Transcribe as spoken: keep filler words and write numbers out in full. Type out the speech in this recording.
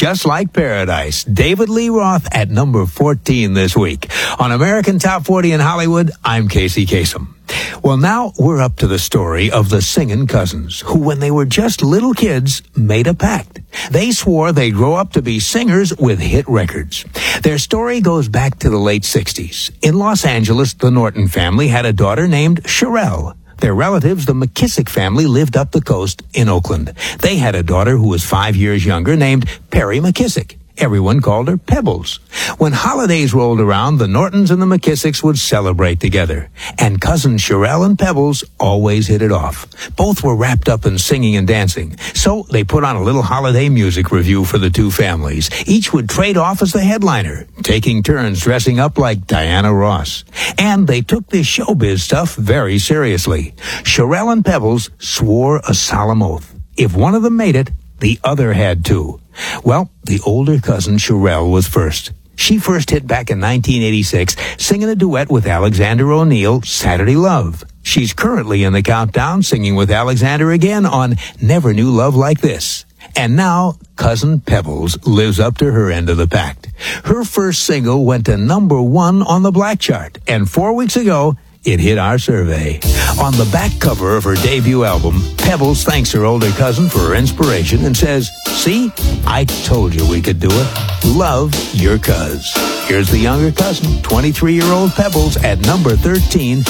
Just Like Paradise. David Lee Roth at number fourteen this week. On American Top forty in Hollywood, I'm Casey Kasem. Well, now we're up to the story of the Singin' Cousins, who, when they were just little kids, made a pact. They swore they'd grow up to be singers with hit records. Their story goes back to the late sixties. In Los Angeles, the Norton family had a daughter named Cherelle. Their relatives, the McKissick family, lived up the coast in Oakland. They had a daughter who was five years younger named Perry McKissick. Everyone called her Pebbles. When holidays rolled around, the Nortons and the McKissicks would celebrate together. And cousins Cherelle and Pebbles always hit it off. Both were wrapped up in singing and dancing. So they put on a little holiday music review for the two families. Each would trade off as the headliner, taking turns dressing up like Diana Ross. And they took this showbiz stuff very seriously. Cherelle and Pebbles swore a solemn oath. If one of them made it, the other had to. Well, the older cousin Cherelle was first. She first hit back in nineteen eighty-six, singing a duet with Alexander O'Neal, Saturday Love. She's currently in the countdown, singing with Alexander again on Never Knew Love Like This. And now, cousin Pebbles lives up to her end of the pact. Her first single went to number one on the Black Chart, and four weeks ago, it hit our survey. On the back cover of her debut album, Pebbles thanks her older cousin for her inspiration and says, "See, I told you we could do it. Love, your cuz." Here's the younger cousin, twenty-three-year-old Pebbles at number thirteen